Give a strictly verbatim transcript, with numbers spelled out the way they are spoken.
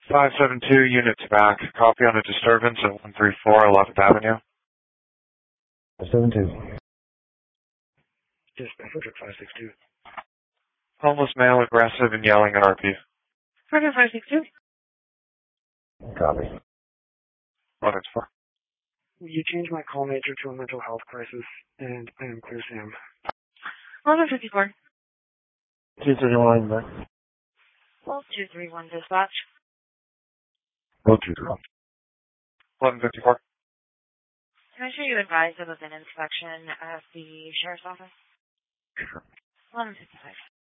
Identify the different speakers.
Speaker 1: five seven two, units back. Copy on a disturbance at one three four eleventh Avenue.
Speaker 2: five seven two.
Speaker 3: Dispatch, Frederick five six two.
Speaker 1: Homeless male aggressive and yelling at R P.
Speaker 4: Frederick five six two.
Speaker 2: Copy.
Speaker 1: one six four.
Speaker 3: You changed my call nature to a mental health crisis, and I am clear Sam.
Speaker 4: eleven fifty-four.
Speaker 2: two thirty-one, back.
Speaker 4: twelve two three one dispatch.
Speaker 2: Go two three one.
Speaker 1: eleven fifty-four.
Speaker 4: Can I show you advised of an inspection at the sheriff's office?
Speaker 2: Sure.
Speaker 4: eleven fifty-five.